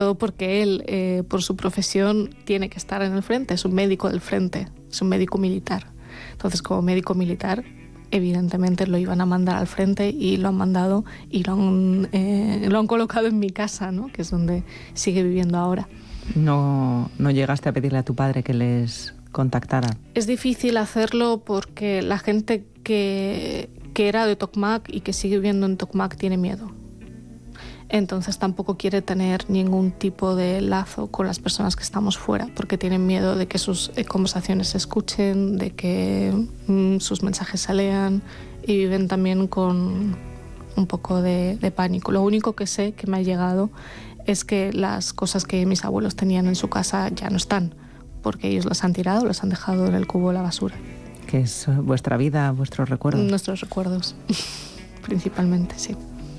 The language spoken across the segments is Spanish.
Todo porque él, por su profesión, tiene que estar en el frente, es un médico del frente, es un médico militar. Entonces, como médico militar, evidentemente lo iban a mandar al frente y lo han mandado y lo han colocado en mi casa, ¿no? Que es donde sigue viviendo ahora. ¿No llegaste a pedirle a tu padre que les contactara? Es difícil hacerlo porque la gente que era de Tokmak y que sigue viviendo en Tokmak tiene miedo. Entonces tampoco quiere tener ningún tipo de lazo con las personas que estamos fuera, porque tienen miedo de que sus conversaciones se escuchen, de que sus mensajes se lean, y viven también con un poco de pánico. Lo único que sé que me ha llegado es que las cosas que mis abuelos tenían en su casa ya no están, porque ellos las han tirado, las han dejado en el cubo de la basura. ¿Qué es vuestra vida, vuestros recuerdos? Nuestros recuerdos, principalmente, sí.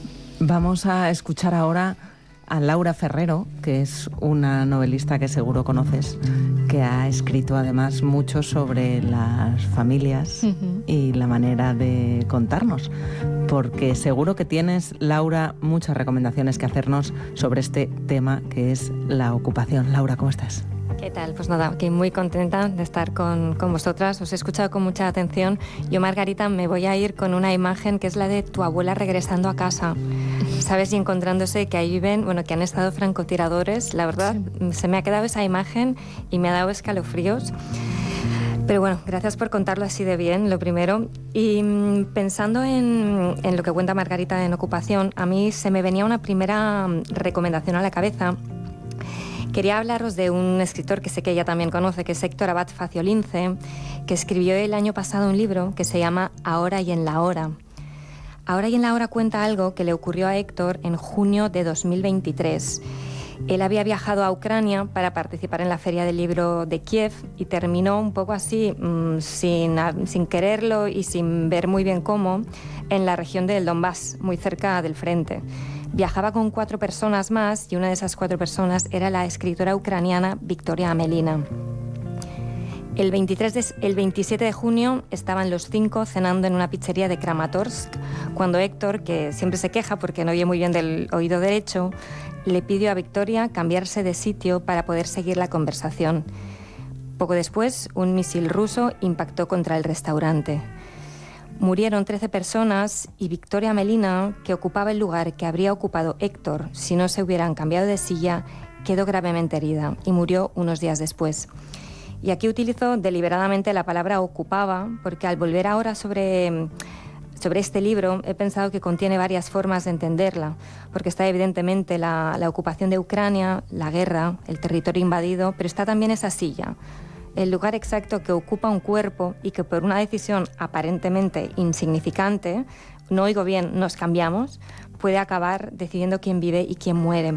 Vamos a escuchar ahora a Laura Ferrero, que es una novelista que seguro conoces, que ha escrito además mucho sobre las familias y la manera de contarnos, porque seguro que tienes, Laura, muchas recomendaciones que hacernos sobre este tema que es la ocupación. Laura, ¿cómo estás? ¿Qué tal? Pues nada, aquí muy contenta de estar con vosotras. Os he escuchado con mucha atención. Yo, Margarita, me voy a ir con una imagen que es la de tu abuela regresando a casa, ¿sabes? Y encontrándose que ahí viven, bueno, que han estado francotiradores. La verdad, sí, se me ha quedado esa imagen y me ha dado escalofríos. Pero bueno, gracias por contarlo así de bien, lo primero. Y pensando en lo que cuenta Margarita en Ocupación, a mí se me venía una primera recomendación a la cabeza. Quería hablaros de un escritor que sé que ella también conoce, que es Héctor Abad Faciolince, que escribió el año pasado un libro que se llama Ahora y en la hora. Ahora y en la hora cuenta algo que le ocurrió a Héctor en junio de 2023. Él había viajado a Ucrania para participar en la Feria del Libro de Kiev y terminó un poco así, sin quererlo y sin ver muy bien cómo, en la región del Donbass, muy cerca del frente. Viajaba con 4 personas más y una de esas 4 personas era la escritora ucraniana Victoria Amelina. El 27 de junio estaban los 5 cenando en una pizzería de Kramatorsk cuando Héctor, que siempre se queja porque no oye muy bien del oído derecho, le pidió a Victoria cambiarse de sitio para poder seguir la conversación. Poco después, un misil ruso impactó contra el restaurante. Murieron 13 personas y Victoria Amelina, que ocupaba el lugar que habría ocupado Héctor si no se hubieran cambiado de silla, quedó gravemente herida y murió unos días después. Y aquí utilizo deliberadamente la palabra ocupaba, porque al volver ahora sobre este libro he pensado que contiene varias formas de entenderla, porque está evidentemente la ocupación de Ucrania, la guerra, el territorio invadido, pero está también esa silla, el lugar exacto que ocupa un cuerpo y que por una decisión aparentemente insignificante, no oigo bien, nos cambiamos, puede acabar decidiendo quién vive y quién muere.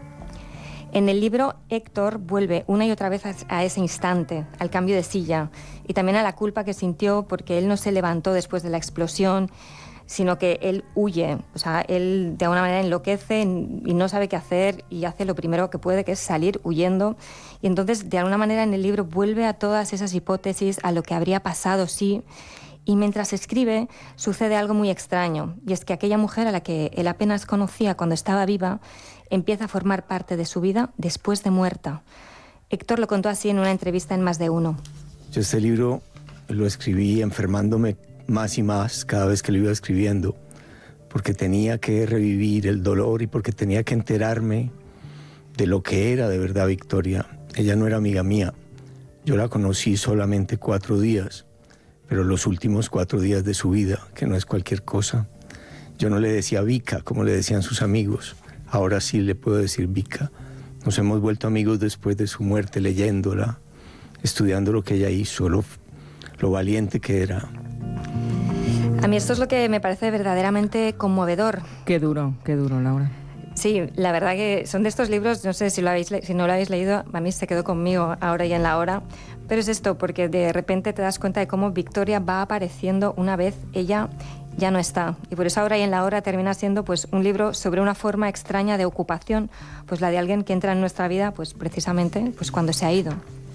En el libro, Héctor vuelve una y otra vez a ese instante, al cambio de silla, y también a la culpa que sintió porque él no se levantó después de la explosión, sino que él huye. O sea, él de alguna manera enloquece y no sabe qué hacer y hace lo primero que puede, que es salir huyendo. Y entonces, de alguna manera, en el libro vuelve a todas esas hipótesis, a lo que habría pasado sí. Y mientras escribe, sucede algo muy extraño. Y es que aquella mujer a la que él apenas conocía cuando estaba viva, empieza a formar parte de su vida después de muerta. Héctor lo contó así en una entrevista en Más de Uno. Yo este libro lo escribí enfermándome más y más cada vez que lo iba escribiendo, porque tenía que revivir el dolor y porque tenía que enterarme de lo que era de verdad Victoria. Ella no era amiga mía. Yo la conocí solamente 4 días, pero los últimos 4 días de su vida, que no es cualquier cosa. Yo no le decía Vika, como le decían sus amigos. Ahora sí le puedo decir Vika. Nos hemos vuelto amigos después de su muerte, leyéndola, estudiando lo que ella hizo, lo valiente que era. A mí esto es lo que me parece verdaderamente conmovedor. Qué duro, Laura. Sí, la verdad que son de estos libros, no sé si no lo habéis leído, a mí se quedó conmigo ahora y en la hora, pero es esto, porque de repente te das cuenta de cómo Victoria va apareciendo una vez ella ya no está. Y por eso Ahora y en la hora termina siendo pues un libro sobre una forma extraña de ocupación, pues la de alguien que entra en nuestra vida pues precisamente pues cuando se ha ido.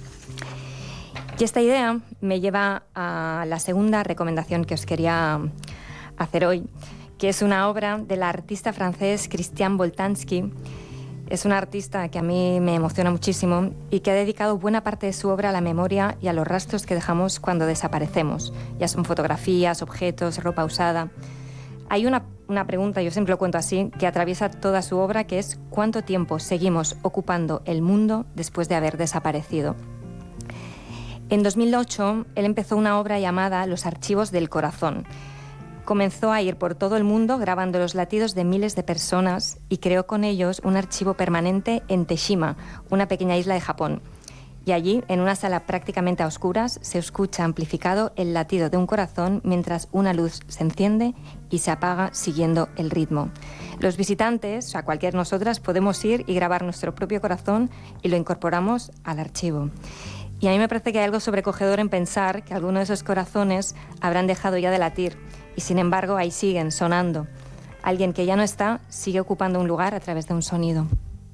Y esta idea me lleva a la segunda recomendación que os quería hacer hoy, que es una obra del artista francés Christian Boltanski, Es una artista que a mí me emociona muchísimo y que ha dedicado buena parte de su obra a la memoria y a los rastros que dejamos cuando desaparecemos. Ya son fotografías, objetos, ropa usada. Hay una pregunta, yo siempre lo cuento así, que atraviesa toda su obra, que es ¿cuánto tiempo seguimos ocupando el mundo después de haber desaparecido? En 2008, él empezó una obra llamada Los archivos del corazón. Comenzó a ir por todo el mundo grabando los latidos de miles de personas y creó con ellos un archivo permanente en Teshima, una pequeña isla de Japón. Y allí, en una sala prácticamente a oscuras, se escucha amplificado el latido de un corazón mientras una luz se enciende y se apaga siguiendo el ritmo. Los visitantes, o sea, cualquiera de nosotras, podemos ir y grabar nuestro propio corazón y lo incorporamos al archivo. Y a mí me parece que hay algo sobrecogedor en pensar que algunos de esos corazones habrán dejado ya de latir y sin embargo ahí siguen sonando. Alguien que ya no está sigue ocupando un lugar a través de un sonido.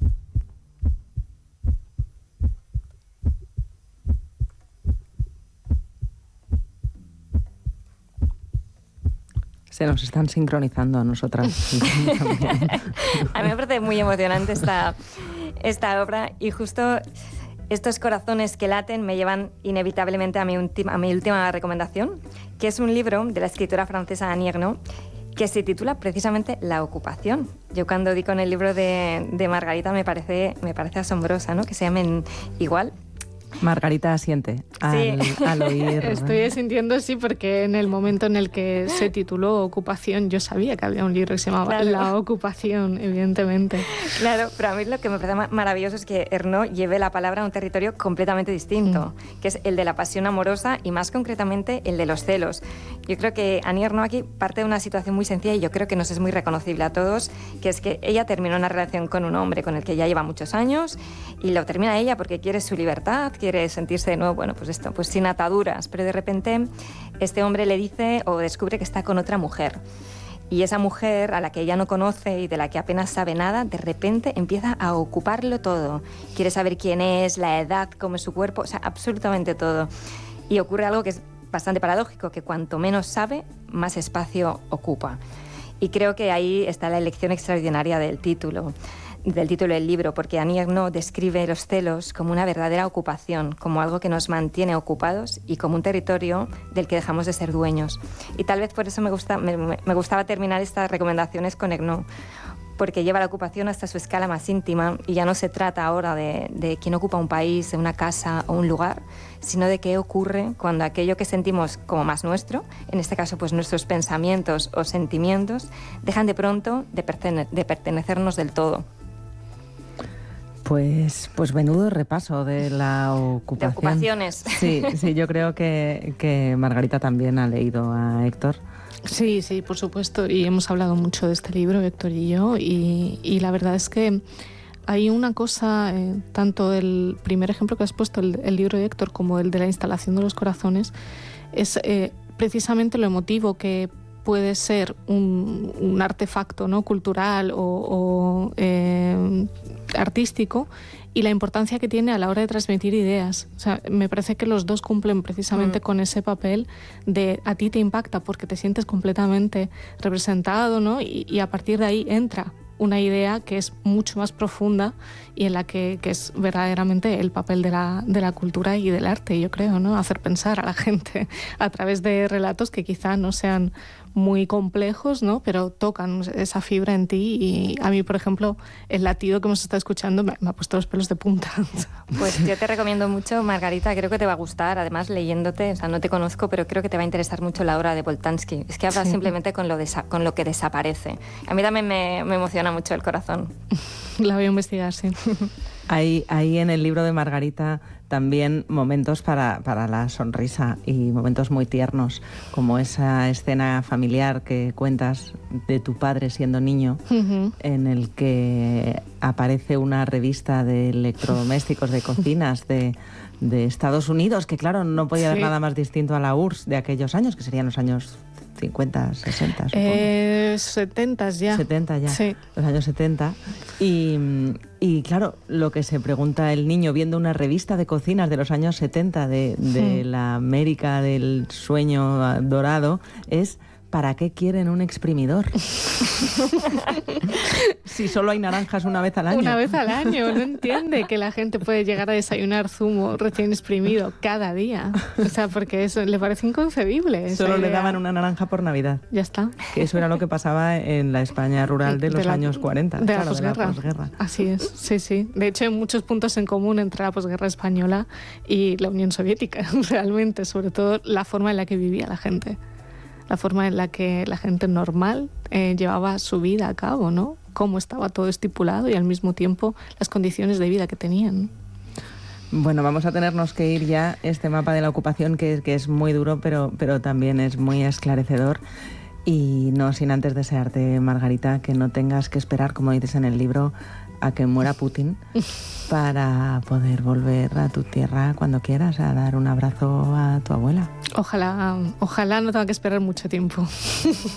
Se nos están sincronizando a nosotras. A mí me parece muy emocionante esta obra y justo estos corazones que laten me llevan inevitablemente a mi última recomendación, que es un libro de la escritora francesa Annie Ernaux que se titula precisamente La ocupación. Yo cuando di con el libro de Margarita me parece asombrosa, ¿no? Que se llamen igual. Margarita asiente al oír. Estoy sintiendo así porque en el momento en el que se tituló Ocupación, yo sabía que había un libro que se llamaba claro. La ocupación, evidentemente. Claro, pero a mí lo que me parece maravilloso es que Ernaux lleve la palabra a un territorio completamente distinto, que es el de la pasión amorosa y más concretamente el de los celos. Yo creo que Annie Ernaux aquí parte de una situación muy sencilla y yo creo que nos es muy reconocible a todos, que es que ella terminó una relación con un hombre con el que ya lleva muchos años y lo termina ella porque quiere su libertad, quiere sentirse de nuevo, bueno, pues sin ataduras, pero de repente este hombre le dice o descubre que está con otra mujer. Y esa mujer, a la que ella no conoce y de la que apenas sabe nada, de repente empieza a ocuparlo todo. Quiere saber quién es, la edad, cómo es su cuerpo, o sea, absolutamente todo. Y ocurre algo que es bastante paradójico, que cuanto menos sabe, más espacio ocupa. Y creo que ahí está la elección extraordinaria del título del libro, porque Annie Ernaux describe los celos como una verdadera ocupación, como algo que nos mantiene ocupados y como un territorio del que dejamos de ser dueños. Y tal vez por eso me gustaba terminar estas recomendaciones con Ernaux, porque lleva la ocupación hasta su escala más íntima y ya no se trata ahora de quién ocupa un país, de una casa o un lugar, sino de qué ocurre cuando aquello que sentimos como más nuestro, en este caso pues nuestros pensamientos o sentimientos, dejan de pronto de pertenecernos del todo. Pues menudo repaso de la ocupación. De ocupaciones. Sí, yo creo que Margarita también ha leído a Héctor. Sí, por supuesto, y hemos hablado mucho de este libro, Héctor y yo, y la verdad es que hay una cosa, tanto el primer ejemplo que has puesto, el libro de Héctor, como el de la instalación de los corazones, es precisamente lo emotivo que puede ser un artefacto, ¿no?, cultural o artístico, y la importancia que tiene a la hora de transmitir ideas. O sea, me parece que los dos cumplen precisamente con ese papel de a ti te impacta porque te sientes completamente representado, ¿no? Y a partir de ahí entra una idea que es mucho más profunda y en la que es verdaderamente el papel de la cultura y del arte, yo creo, ¿no? Hacer pensar a la gente a través de relatos que quizá no sean muy complejos, ¿no?, pero tocan esa fibra en ti, y a mí, por ejemplo, el latido que hemos estado escuchando me ha puesto los pelos de punta. Pues yo te recomiendo mucho, Margarita, creo que te va a gustar, además leyéndote, o sea, no te conozco, pero creo que te va a interesar mucho la obra de Boltanski. Es que habla simplemente con lo que desaparece. A mí también me emociona mucho el corazón. La voy a investigar, sí. Hay en el libro de Margarita también momentos para la sonrisa y momentos muy tiernos, como esa escena familiar que cuentas de tu padre siendo niño, en el que aparece una revista de electrodomésticos, de cocinas de Estados Unidos, que claro, no podía haber nada más distinto a la URSS de aquellos años, que serían los años 50, 60, supongo. 70 ya. 70 ya, sí. Los años 70. Y claro, lo que se pregunta el niño viendo una revista de cocinas de los años 70 de la América del sueño dorado es ¿para qué quieren un exprimidor? Si solo hay naranjas una vez al año. Una vez al año, no entiende que la gente puede llegar a desayunar zumo recién exprimido cada día. O sea, porque eso le parece inconcebible. Solo le daban una naranja por Navidad. Ya está. Que eso era lo que pasaba en la España rural de los años 40. De la posguerra. Así es, sí, sí. De hecho, hay muchos puntos en común entre la posguerra española y la Unión Soviética, realmente. Sobre todo la forma en la que vivía la gente. La forma en la que la gente normal llevaba su vida a cabo, ¿no? Cómo estaba todo estipulado y al mismo tiempo las condiciones de vida que tenían. Bueno, vamos a tenernos que ir ya. Este mapa de la ocupación que es muy duro, pero también es muy esclarecedor. Y no sin antes desearte, Margarita, que no tengas que esperar, como dices en el libro, a que muera Putin para poder volver a tu tierra cuando quieras, a dar un abrazo a tu abuela. Ojalá no tenga que esperar mucho tiempo.